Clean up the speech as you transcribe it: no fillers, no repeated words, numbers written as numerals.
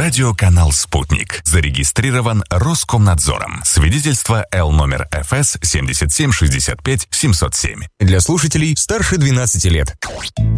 Радиоканал «Спутник». Зарегистрирован Роскомнадзором. Свидетельство Л номер ФС 7765 707. Для слушателей старше 12 лет.